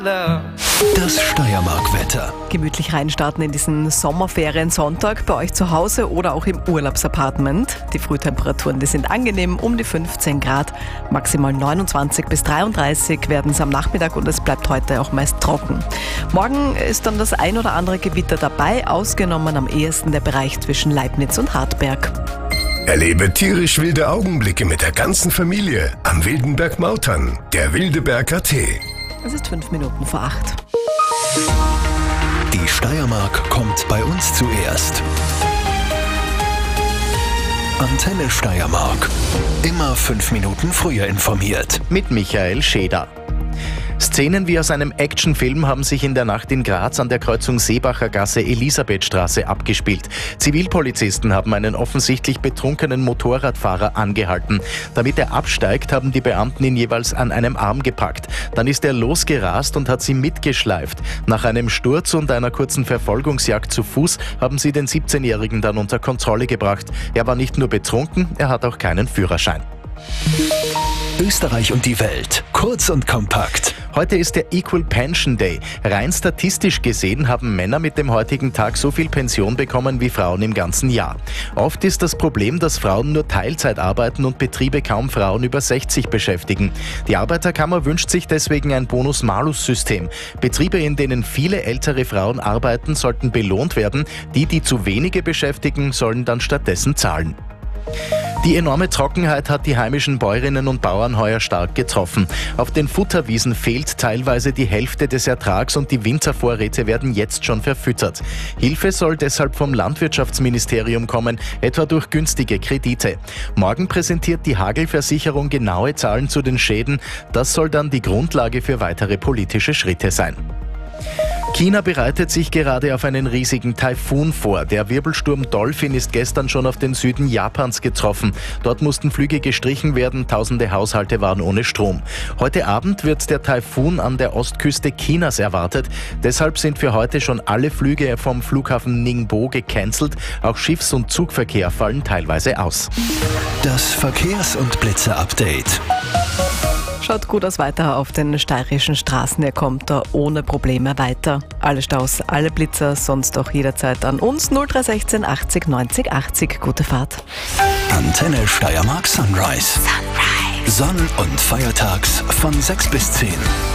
Das Steiermark-Wetter. Gemütlich reinstarten in diesen Sommerferien-Sonntag bei euch zu Hause oder auch im Urlaubsapartment. Die Frühtemperaturen, die sind angenehm, um die 15 Grad, maximal 29 bis 33 werden es am Nachmittag und es bleibt heute auch meist trocken. Morgen ist dann das ein oder andere Gewitter dabei, ausgenommen am ehesten der Bereich zwischen Leibniz und Hartberg. Erlebe tierisch wilde Augenblicke mit der ganzen Familie am Wildenberg Mautern, der Wildeberger Tee. Es ist 5 Minuten vor 8. Die Steiermark kommt bei uns zuerst. Antenne Steiermark. Immer 5 Minuten früher informiert. Mit Michael Scheder. Szenen wie aus einem Actionfilm haben sich in der Nacht in Graz an der Kreuzung Seebacher Gasse Elisabethstraße abgespielt. Zivilpolizisten haben einen offensichtlich betrunkenen Motorradfahrer angehalten. Damit er absteigt, haben die Beamten ihn jeweils an einem Arm gepackt. Dann ist er losgerast und hat sie mitgeschleift. Nach einem Sturz und einer kurzen Verfolgungsjagd zu Fuß haben sie den 17-Jährigen dann unter Kontrolle gebracht. Er war nicht nur betrunken, er hat auch keinen Führerschein. Österreich und die Welt. Kurz und kompakt. Heute ist der Equal Pension Day. Rein statistisch gesehen haben Männer mit dem heutigen Tag so viel Pension bekommen wie Frauen im ganzen Jahr. Oft ist das Problem, dass Frauen nur Teilzeit arbeiten und Betriebe kaum Frauen über 60 beschäftigen. Die Arbeiterkammer wünscht sich deswegen ein Bonus-Malus-System. Betriebe, in denen viele ältere Frauen arbeiten, sollten belohnt werden. Die zu wenige beschäftigen, sollen dann stattdessen zahlen. Die enorme Trockenheit hat die heimischen Bäuerinnen und Bauern heuer stark getroffen. Auf den Futterwiesen fehlt teilweise die Hälfte des Ertrags und die Wintervorräte werden jetzt schon verfüttert. Hilfe soll deshalb vom Landwirtschaftsministerium kommen, etwa durch günstige Kredite. Morgen präsentiert die Hagelversicherung genaue Zahlen zu den Schäden. Das soll dann die Grundlage für weitere politische Schritte sein. China bereitet sich gerade auf einen riesigen Taifun vor. Der Wirbelsturm Dolphin ist gestern schon auf den Süden Japans getroffen. Dort mussten Flüge gestrichen werden, tausende Haushalte waren ohne Strom. Heute Abend wird der Taifun an der Ostküste Chinas erwartet. Deshalb sind für heute schon alle Flüge vom Flughafen Ningbo gecancelt. Auch Schiffs- und Zugverkehr fallen teilweise aus. Das Verkehrs- und Blitzer-Update. Schaut gut aus weiter auf den steirischen Straßen. Ihr kommt da ohne Probleme weiter. Alle Staus, alle Blitzer, sonst auch jederzeit an uns. 0316 80 90 80. Gute Fahrt. Antenne Steiermark Sunrise. Sonn- und feiertags von 6 bis 10.